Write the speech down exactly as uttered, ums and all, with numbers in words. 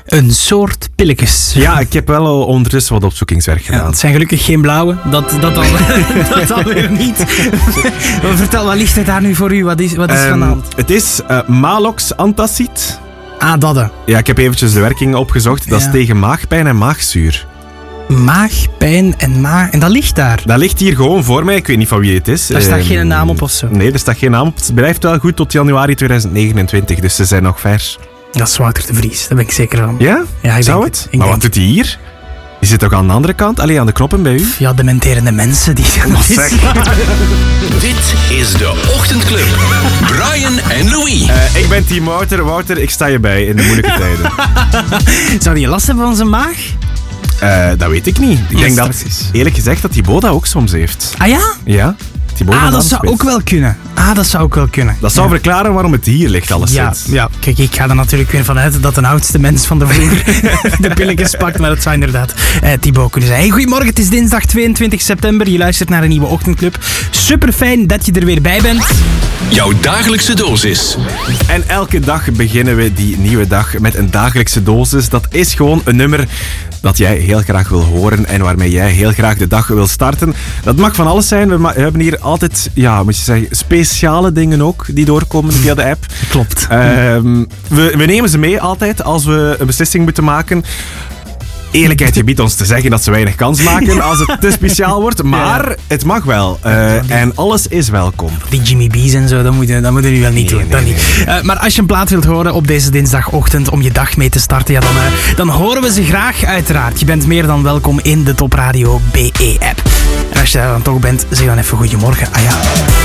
Een soort pilletjes. Ja, ik heb wel ondertussen wat opzoekingswerk gedaan. Ja, het zijn gelukkig geen blauwe, dat, dat, al, dat alweer niet. Maar vertel, wat ligt er daar nu voor u? Wat is, wat is Um, van de hand? Het is uh, Malox Antacid. Ah, dat. hè. Ja, ik heb eventjes de werking opgezocht. Dat Ja. is tegen maagpijn en maagzuur. Maagpijn en maag... En dat ligt daar. Dat ligt hier gewoon voor mij. Ik weet niet van wie het is. Daar staat Um, geen naam op of zo. Nee, er staat geen naam op. Het blijft wel goed tot januari tweeduizend negenentwintig, dus ze zijn nog vers. Dat is Wouter de Vries, daar ben ik zeker van. Ja? Ja, ik Zou denk het? het. Ik Maar denk wat doet hij hier? Die zit toch aan de andere kant? Allee, aan de knoppen bij u? Ja, dementerende mensen die... zeg. Dit is de Ochtendclub. Brian en Louis. Uh, ik ben team Wouter. Wouter, ik sta je bij in de moeilijke tijden. Zou die last hebben van zijn maag? Uh, dat weet ik niet. Ik denk dat, Precies. eerlijk gezegd, dat Thibaut dat ook soms heeft. Ah ja? Ja, Thibaut Ah, van dat zou Danspeet. ook wel kunnen. Ah, dat zou ook wel kunnen. Dat zou ja. verklaren waarom het hier ligt, Ja, alleszins. ja, kijk, ik ga er natuurlijk weer vanuit dat een oudste mens van de vloer de pilletjes pakt, maar dat zou inderdaad eh, Thibaut kunnen zijn. Hey, goedemorgen, het is dinsdag tweeëntwintig september. Je luistert naar een nieuwe ochtendclub. Super fijn dat je er weer bij bent. Jouw dagelijkse dosis. En elke dag beginnen we die nieuwe dag met een dagelijkse dosis. Dat is gewoon een nummer dat jij heel graag wil horen en waarmee jij heel graag de dag wil starten. Dat mag van alles zijn. We, ma- we hebben hier altijd, ja, moet je zeggen, speciale dingen ook die doorkomen via de app. Klopt. Ehm, we, we nemen ze mee altijd als we een beslissing moeten maken. Eerlijkheid gebiedt ons te zeggen dat ze weinig kans maken als het te speciaal wordt, maar het mag wel. Uh, en alles is welkom. Die Jimmy B's en zo, dat moet je, dat moet je nu wel niet Nee, doen. nee, dat niet. Uh, maar als je een plaat wilt horen op deze dinsdagochtend om je dag mee te starten, ja, dan, uh, dan horen we ze graag uiteraard. Je bent meer dan welkom in de Top Radio B E-app. En als je daar dan toch bent, zeg dan even goedemorgen. Ah ja.